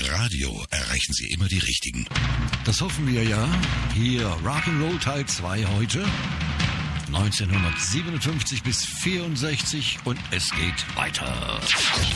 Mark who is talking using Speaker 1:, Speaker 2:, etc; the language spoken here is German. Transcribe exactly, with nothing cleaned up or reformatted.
Speaker 1: Radio erreichen Sie immer die Richtigen.
Speaker 2: Das hoffen wir ja. Hier Rock'n'Roll Teil zwei heute. neunzehnhundertsiebenundfünfzig bis vierundsechzig und es geht weiter.